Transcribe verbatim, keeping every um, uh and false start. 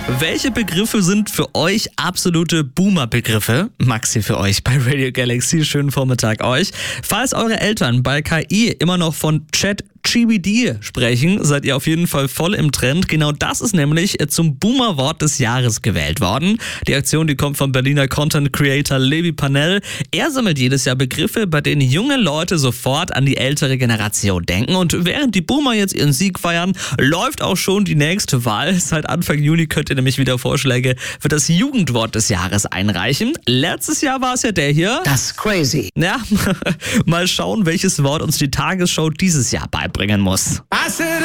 Welche Begriffe sind für euch absolute Boomer-Begriffe? Maxi für euch bei Radio Galaxy. Schönen Vormittag euch. Falls eure Eltern bei K I immer noch von Chat G P T sprechen, seid ihr auf jeden Fall voll im Trend. Genau das ist nämlich zum Boomer-Wort des Jahres gewählt worden. Die Aktion, die kommt vom Berliner Content-Creator Levi Panell. Er sammelt jedes Jahr Begriffe, bei denen junge Leute sofort an die ältere Generation denken. Und während die Boomer jetzt ihren Sieg feiern, läuft auch schon die nächste Wahl. Seit Anfang Juni könnt ihr nämlich wieder Vorschläge für das Jugendwort des Jahres einreichen. Letztes Jahr war es ja der hier. Das ist crazy. Ja, mal schauen, welches Wort uns die Tagesschau dieses Jahr beibringen muss.